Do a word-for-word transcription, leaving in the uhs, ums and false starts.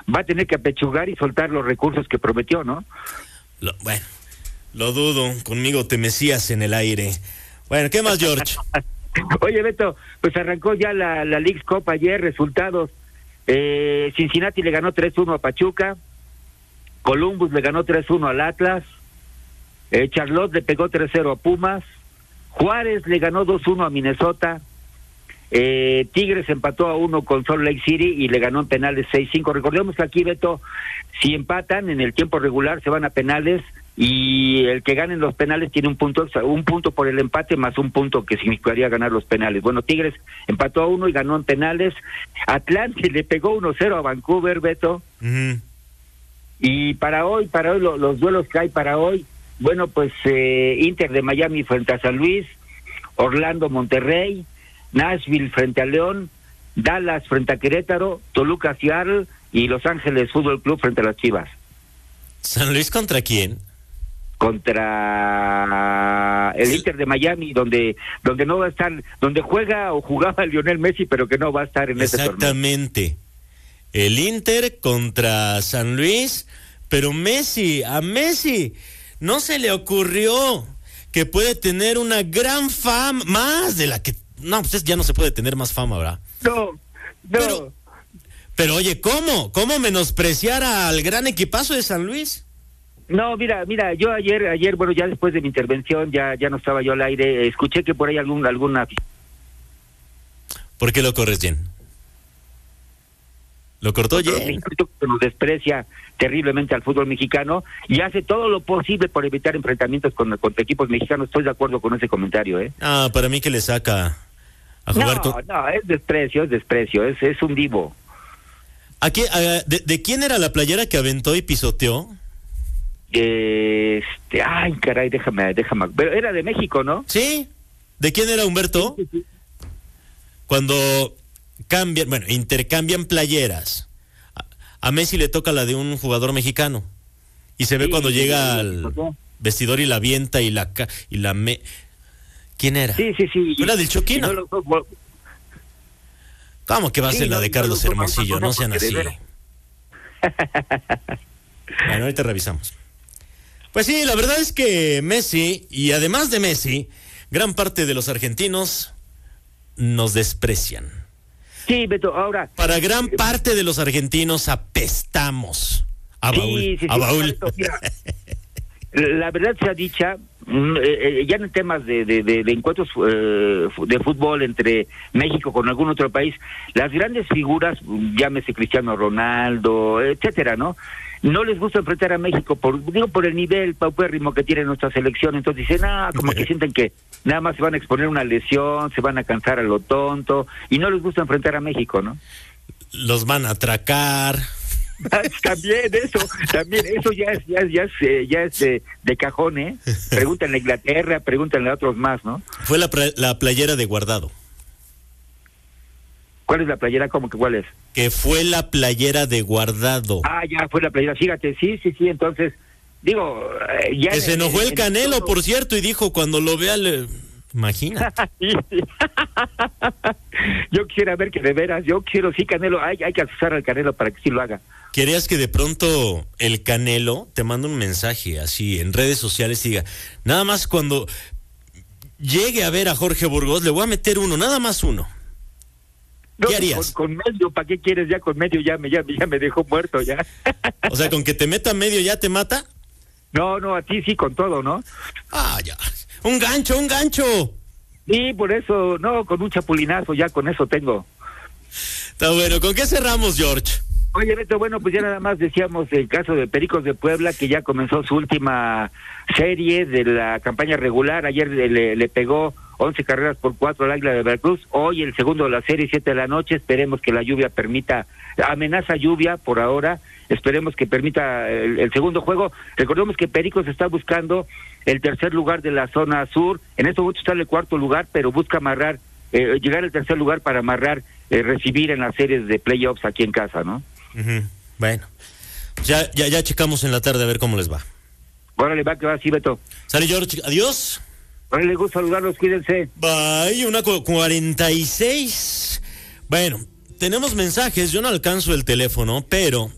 va a tener que apechugar y soltar los recursos que prometió, ¿no? Lo, bueno, lo dudo, conmigo te mecías en el aire. Bueno, ¿qué más, George? Oye, Beto, pues arrancó ya la, la Leagues Cup ayer, resultados. Eh, Cincinnati le ganó tres uno a Pachuca, Columbus le ganó tres uno al Atlas, eh, Charlotte le pegó tres cero a Pumas, Juárez le ganó dos uno a Minnesota, eh, Tigres empató a uno con Salt Lake City y le ganó en penales seis cinco. Recordemos que aquí, Beto, si empatan en el tiempo regular se van a penales y el que gane en los penales tiene un punto, un punto por el empate más un punto que significaría ganar los penales. Bueno, Tigres empató a uno y ganó en penales. Atlante le pegó uno cero a Vancouver, Beto. Uh-huh. Y para hoy, para hoy lo, los duelos que hay para hoy, bueno, pues eh, Inter de Miami frente a San Luis, Orlando Monterrey, Nashville frente a León, Dallas frente a Querétaro, Toluca Seattle y Los Ángeles Fútbol Club frente a las Chivas. ¿San Luis contra quién? Contra el Inter de Miami, donde donde no va a estar, donde juega o jugaba Lionel Messi, pero que no va a estar en ese torneo. Exactamente. El Inter contra San Luis, pero Messi, a Messi no se le ocurrió que puede tener una gran fama, más de la que... No, pues ya no se puede tener más fama, ¿verdad? No, no. Pero, pero oye, ¿cómo? ¿Cómo menospreciar al gran equipazo de San Luis? No, mira, mira, yo ayer, ayer, bueno, ya después de mi intervención, ya ya no estaba yo al aire, escuché que por ahí algún, alguna... ¿Por qué lo corres, Jen? Lo cortó Jen. Nos desprecia terriblemente al fútbol mexicano y hace todo lo posible por evitar enfrentamientos con, contra equipos mexicanos. Estoy de acuerdo con ese comentario, ¿eh? Ah, para mí que le saca a jugar no, con... No, es desprecio, es desprecio, es, es un divo. ¿A qué, a, de, ¿De quién era la playera que aventó y pisoteó? Este, ay, caray, déjame, déjame. Pero era de México, ¿no? Sí. ¿De quién era, Humberto? Sí, sí, sí. Cuando cambian, bueno, intercambian playeras. A, a Messi le toca la de un jugador mexicano. Y se ve sí, cuando llega sí, al sí. vestidor y la avienta y la y la me... ¿Quién era? Sí, sí, sí. ¿Era del Choquino? No, no, no, ¿Cómo que va a ser sí, la no, de Carlos no, Hermosillo? No, no, no sean así. Bueno, ahorita revisamos. Pues sí, la verdad es que Messi, y además de Messi, gran parte de los argentinos nos desprecian. Sí, Beto, ahora... Para gran parte de los argentinos apestamos a sí, baúl. Sí, sí, a baúl. Beto, mira, la verdad sea dicha, eh, ya en temas de, de, de, de encuentros eh, de fútbol entre México con algún otro país, las grandes figuras, llámese Cristiano Ronaldo, etcétera, ¿no? No les gusta enfrentar a México por digo por el nivel paupérrimo que tiene nuestra selección, entonces dicen, ah, como que sienten que nada más se van a exponer una lesión, se van a cansar a lo tonto, y no les gusta enfrentar a México, ¿no? Los van a atracar. También eso, también eso ya es, ya es, ya es, eh, ya es eh, de cajón, ¿eh? Pregúntenle a Inglaterra, pregúntenle a otros más, ¿no? Fue la, la playera de Guardado. ¿Cuál es la playera? ¿Cómo que cuál es? Que fue la playera de Guardado. Ah, ya fue la playera, fíjate, sí, sí, sí, entonces, digo... Eh, ya que se enojó el, el Canelo, todo... por cierto, y dijo, cuando lo vea, le... imagina. Yo quisiera ver que de veras, yo quiero, sí, Canelo, hay, hay que asusar al Canelo para que sí lo haga. ¿Querías que de pronto el Canelo te mande un mensaje así en redes sociales y diga, nada más cuando llegue a ver a Jorge Burgos, le voy a meter uno, nada más uno? No, ¿qué harías? Con, con medio, ¿para qué quieres? Ya con medio ya me, ya, ya me dejó muerto ya. O sea, ¿con que te meta medio ya te mata? No, no, a ti sí con todo, ¿no? Ah, ya. Un gancho, un gancho. Sí, por eso, no, con un chapulinazo ya con eso tengo. Está bueno, ¿con qué cerramos, George? Oye, Beto, bueno, pues ya nada más decíamos el caso de Pericos de Puebla, que ya comenzó su última serie de la campaña regular. Ayer le, le pegó once carreras por cuatro al Águila de Veracruz. Hoy el segundo de la serie, siete de la noche. Esperemos que la lluvia permita, amenaza lluvia por ahora. Esperemos que permita el, el segundo juego. Recordemos que Pericos está buscando el tercer lugar de la zona sur. En este momento está en el cuarto lugar, pero busca amarrar, eh, llegar al tercer lugar para amarrar, eh, recibir en las series de playoffs aquí en casa, ¿no? Uh-huh. Bueno, ya, ya, ya checamos en la tarde a ver cómo les va. Órale, va que va, sí, Beto. Sale, George, adiós. Órale, gusto saludarlos, cuídense. Bye, una cuarenta y seis. Bueno, tenemos mensajes, yo no alcanzo el teléfono, pero